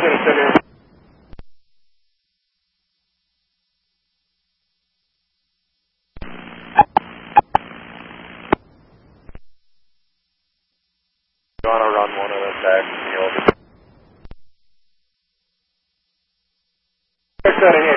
going to send you. On a run 1 of the taxi over. Setting